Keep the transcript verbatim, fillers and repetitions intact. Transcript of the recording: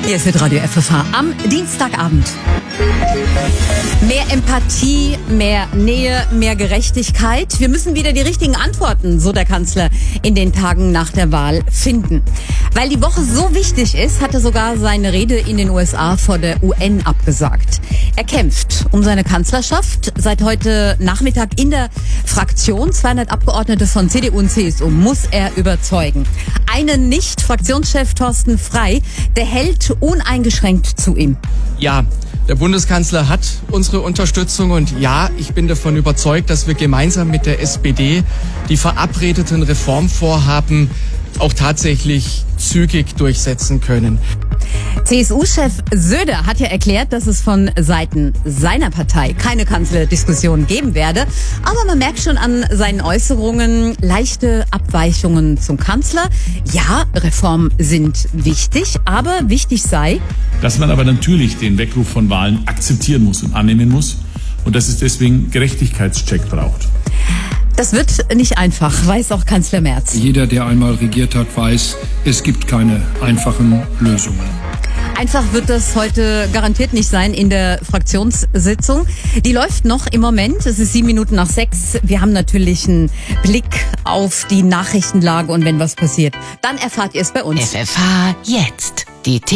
Hier ist Radio F F H am Dienstagabend. Mehr Empathie, mehr Nähe, mehr Gerechtigkeit. Wir müssen wieder die richtigen Antworten, so der Kanzler, in den Tagen nach der Wahl finden. Weil die Woche so wichtig ist, hat er sogar seine Rede in den U S A vor der U N abgesagt. Er kämpft um seine Kanzlerschaft. Seit heute Nachmittag in der Fraktion. zweihundert Abgeordnete von C D U und C S U muss er überzeugen. Einen nicht, Fraktionschef Thorsten Frey, der hält uneingeschränkt zu ihm. Ja, der Bundeskanzler hat unsere Unterstützung und ja, ich bin davon überzeugt, dass wir gemeinsam mit der S P D die verabredeten Reformvorhaben auch tatsächlich zügig durchsetzen können. C S U-Chef Söder hat ja erklärt, dass es von Seiten seiner Partei keine Kanzlerdiskussion geben werde. Aber man merkt schon an seinen Äußerungen leichte Abweichungen zum Kanzler. Ja, Reformen sind wichtig, aber wichtig sei, dass man aber natürlich den Weckruf von Wahlen akzeptieren muss und annehmen muss und dass es deswegen Gerechtigkeitscheck braucht. Das wird nicht einfach, weiß auch Kanzler Merz. Jeder, der einmal regiert hat, weiß, es gibt keine einfachen Lösungen. Einfach wird das heute garantiert nicht sein in der Fraktionssitzung. Die läuft noch im Moment. Es ist sieben Minuten nach sechs. Wir haben natürlich einen Blick auf die Nachrichtenlage und wenn was passiert, dann erfahrt ihr es bei uns. F F H jetzt. Die